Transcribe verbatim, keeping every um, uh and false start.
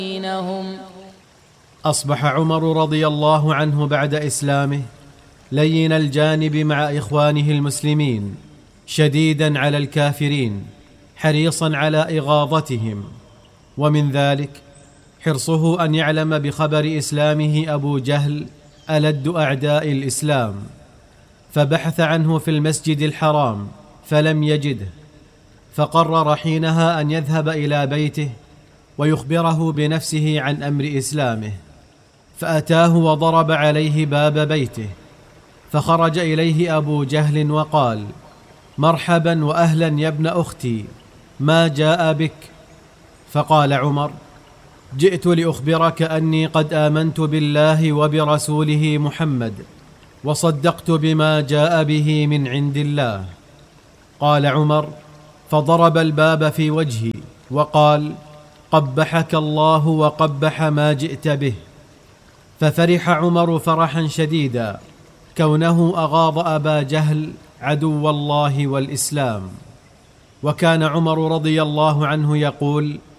دينهم. أصبح عمر رضي الله عنه بعد إسلامه لين الجانب مع إخوانه المسلمين، شديدا على الكافرين، حريصا على إغاظتهم. ومن ذلك حرصه أن يعلم بخبر إسلامه أبو جهل ألد أعداء الإسلام، فبحث عنه في المسجد الحرام فلم يجده، فقرر حينها أن يذهب إلى بيته ويخبره بنفسه عن أمر إسلامه. فأتاه وضرب عليه باب بيته، فخرج إليه أبو جهل وقال: مرحبا وأهلا يا ابن أختي، ما جاء بك؟ فقال عمر: جئت لأخبرك أني قد آمنت بالله وبرسوله محمد، وصدقت بما جاء به من عند الله. قال عمر: فضرب الباب في وجهي وقال: قبحك الله وقبح ما جئت به. ففرح عمر فرحا شديدا كونه أغاظ أبا جهل عدو الله والإسلام. وكان عمر رضي الله عنه يقول: